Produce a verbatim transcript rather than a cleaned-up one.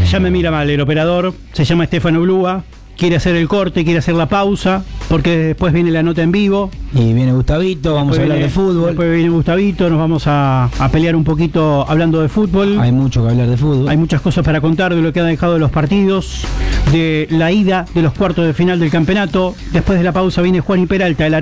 Ya me mira mal el operador, se llama Estefano Blúa, quiere hacer el corte, quiere hacer la pausa, porque después viene la nota en vivo. Y viene Gustavito, vamos Después a hablar viene, de fútbol. Después viene Gustavito, nos vamos a, a pelear un poquito hablando de fútbol. Hay mucho que hablar de fútbol. Hay muchas cosas para contar de lo que ha dejado de los partidos, de la ida de los cuartos de final del campeonato. Después de la pausa viene Juan y Peralta, el